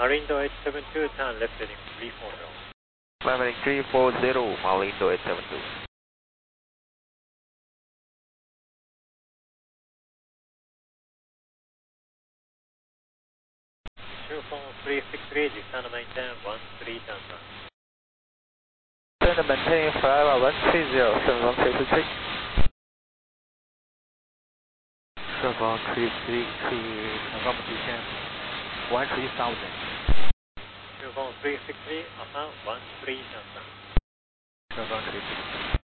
Marindo 872, turn left heading 340. Climbing 340, Marindo 872. Phone 363, descend and maintain 13 turns on. Descend and maintain flight 130, 71333. 733, confirm descent 13,000. Phone 363, affirm 13 turns on. 733.